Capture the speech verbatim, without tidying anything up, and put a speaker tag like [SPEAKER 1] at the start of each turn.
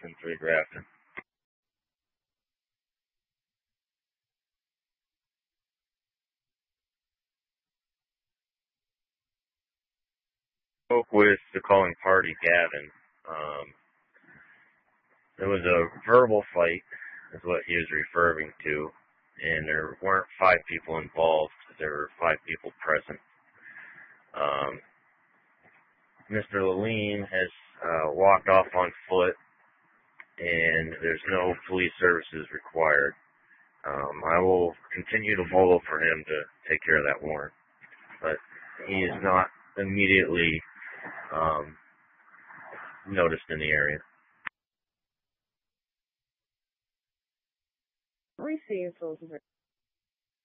[SPEAKER 1] Grafton, three Grafton. Spoke with the calling party, Gavin. Um, there was a verbal fight, is what he was referring to, and there weren't five people involved. There were five people present. Um, Mister Laline has uh, walked off on foot, and there's no police services required. Um, I will continue to follow for him to take care of that warrant, but he is not immediately um, noticed in the area.
[SPEAKER 2] Received,